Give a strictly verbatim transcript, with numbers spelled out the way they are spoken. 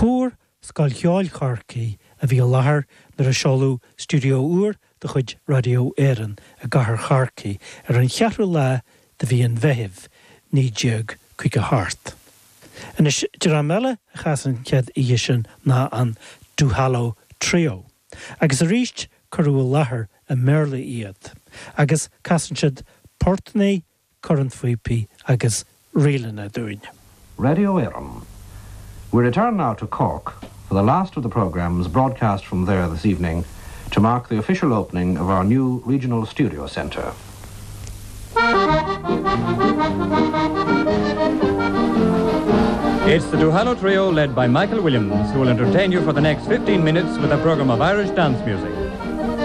Cúr Scoilcheáil Charcaí a bhí láthair nar a seolú Studio Úr de chuid Radio Éireann a gcathair Charcaí ar an cheathrú lá de bhí an bheithimh ní deag chuig a thart. Inis dearmile a chasan cead í sin ná an Duhallow Trio. Agus a ríist curú láthair a Merle iad. Agus casan siad Portney, Current V P agus Rialan a dúin. Radio Éireann. We return now to Cork for the last of the programmes broadcast from there this evening to mark the official opening of our new regional studio centre. It's the Duhallow Trio led by Michael Williams, who will entertain you for the next fifteen minutes with a programme of Irish dance music.